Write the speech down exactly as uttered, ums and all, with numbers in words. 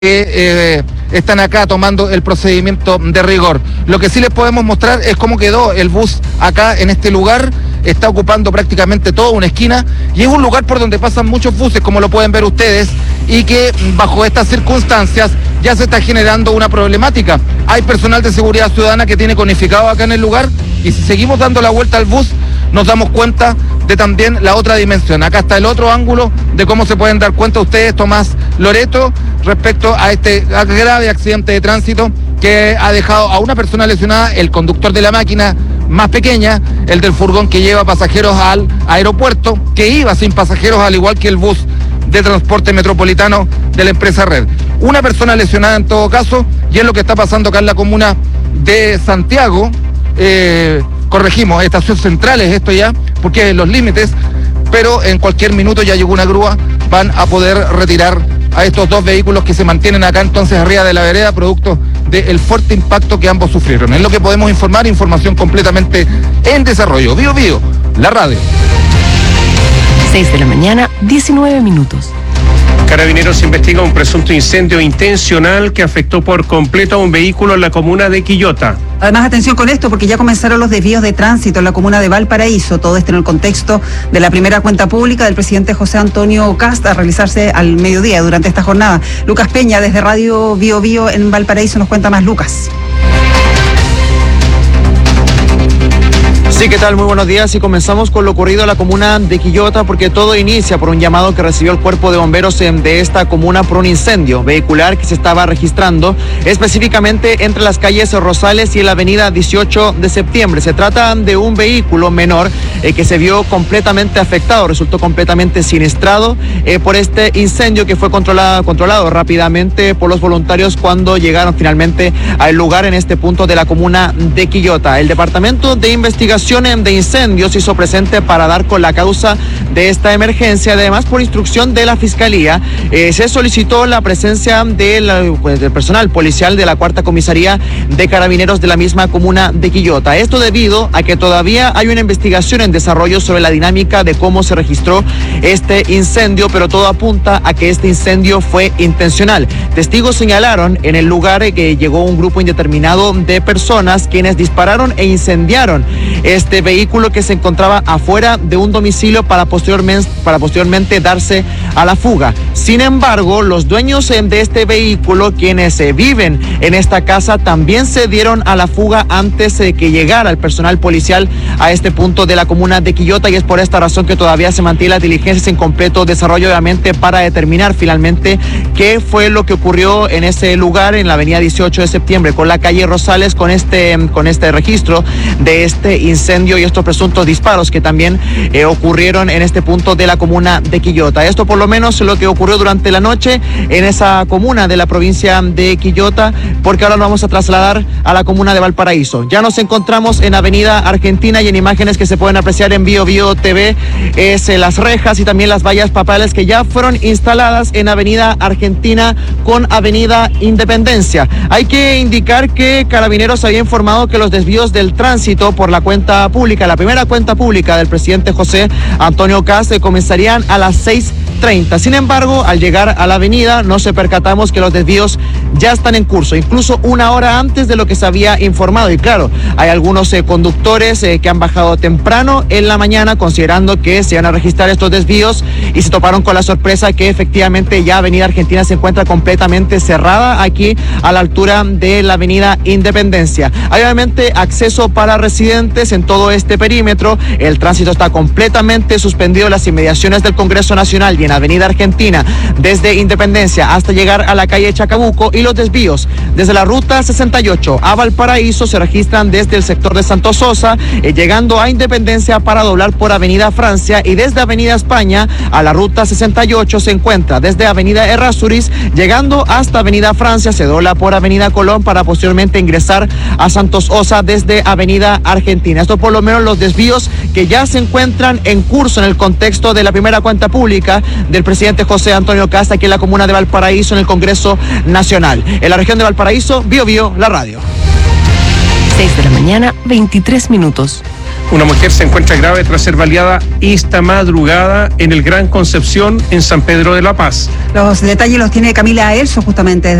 que eh, están acá tomando el procedimiento de rigor. Lo que sí les podemos mostrar es cómo quedó el bus acá en este lugar. Está ocupando prácticamente toda una esquina y es un lugar por donde pasan muchos buses, como lo pueden ver ustedes, y que bajo estas circunstancias ya se está generando una problemática. Hay personal de seguridad ciudadana que tiene conificado acá en el lugar, y si seguimos dando la vuelta al bus nos damos cuenta de también la otra dimensión. Acá está el otro ángulo de cómo se pueden dar cuenta ustedes, Tomás Loreto, respecto a este grave accidente de tránsito que ha dejado a una persona lesionada, el conductor de la máquina más pequeña, el del furgón que lleva pasajeros al aeropuerto, que iba sin pasajeros al igual que el bus de transporte metropolitano de la empresa Red. Una persona lesionada en todo caso, y es lo que está pasando acá en la comuna de Santiago. Eh, corregimos, estación central es esto ya, porque es los límites, pero en cualquier minuto ya llegó una grúa, van a poder retirar a estos dos vehículos que se mantienen acá entonces arriba de la vereda, producto del fuerte impacto que ambos sufrieron. Es lo que podemos informar, información completamente en desarrollo. Bío Bío, la radio. seis de la mañana, diecinueve minutos. Carabineros investiga un presunto incendio intencional que afectó por completo a un vehículo en la comuna de Quillota. Además, atención con esto, porque ya comenzaron los desvíos de tránsito en la comuna de Valparaíso. Todo esto en el contexto de la primera cuenta pública del presidente José Antonio Kast a realizarse al mediodía durante esta jornada. Lucas Peña, desde Radio Bío Bío en Valparaíso, nos cuenta más. Lucas. Sí, ¿qué tal? Muy buenos días, y comenzamos con lo ocurrido en la comuna de Quillota, porque todo inicia por un llamado que recibió el cuerpo de bomberos de esta comuna por un incendio vehicular que se estaba registrando específicamente entre las calles Rosales y la avenida dieciocho de septiembre. Se trata de un vehículo menor eh, que se vio completamente afectado, resultó completamente siniestrado eh, por este incendio, que fue controlado, controlado rápidamente por los voluntarios cuando llegaron finalmente al lugar en este punto de la comuna de Quillota. El Departamento de Investigación de Incendios hizo presente para dar con la causa de esta emergencia. Además, por instrucción de la Fiscalía, eh, se solicitó la presencia de la, pues, del personal policial de la Cuarta Comisaría de Carabineros de la misma comuna de Quillota. Esto debido a que todavía hay una investigación en desarrollo sobre la dinámica de cómo se registró este incendio, pero todo apunta a que este incendio fue intencional. Testigos señalaron en el lugar que llegó un grupo indeterminado de personas quienes dispararon e incendiaron este vehículo que se encontraba afuera de un domicilio para posteriormente, para posteriormente darse a la fuga. Sin embargo, los dueños de este vehículo, quienes eh, viven en esta casa, también se dieron a la fuga antes de que llegara el personal policial a este punto de la comuna de Quillota, y es por esta razón que todavía se mantiene las diligencias en completo desarrollo, obviamente, para determinar finalmente qué fue lo que ocurrió en ese lugar, en la avenida dieciocho de septiembre, con la calle Rosales, con este, con este registro de este incendio y estos presuntos disparos que también eh, ocurrieron en este punto de la comuna de Quillota. Esto por lo menos es lo que ocurrió durante la noche en esa comuna de la provincia de Quillota, porque ahora nos vamos a trasladar a la comuna de Valparaíso. Ya nos encontramos en Avenida Argentina, y en imágenes que se pueden apreciar en Bío Bío T V es eh, las rejas y también las vallas papales que ya fueron instaladas en Avenida Argentina con Avenida Independencia. Hay que indicar que Carabineros había informado que los desvíos del tránsito por la cuenta pública, la primera cuenta pública del presidente José Antonio Kast, comenzarían a las seis treinta. Sin embargo, al llegar a la avenida nos percatamos que los desvíos ya están en curso, incluso una hora antes de lo que se había informado. Y claro, hay algunos eh, conductores eh, que han bajado temprano en la mañana considerando que se van a registrar estos desvíos, y se toparon con la sorpresa que efectivamente ya Avenida Argentina se encuentra completamente cerrada aquí a la altura de la Avenida Independencia. Hay obviamente acceso para residentes en todo este perímetro. El tránsito está completamente suspendido en las inmediaciones del Congreso Nacional y en Avenida Argentina, desde Independencia hasta llegar a la calle Chacabuco, y los desvíos desde la ruta sesenta y ocho a Valparaíso se registran desde el sector de Santo Sosa, eh, llegando a Independencia para doblar por Avenida Francia, y desde Avenida España a la ruta sesenta y ocho se encuentra desde Avenida Errázuriz, llegando hasta Avenida Francia, se dobla por Avenida Colón para posteriormente ingresar a Santos Osa desde Avenida Argentina. Esto por lo menos los desvíos que ya se encuentran en curso en el contexto de la primera cuenta pública del presidente José Antonio Kast aquí en la comuna de Valparaíso, en el Congreso Nacional. En la región de Valparaíso, Bío Bío, la radio. seis de la mañana, veintitrés minutos. Una mujer se encuentra grave tras ser baleada esta madrugada en el Gran Concepción, en San Pedro de la Paz. Los detalles los tiene Camila Aelso justamente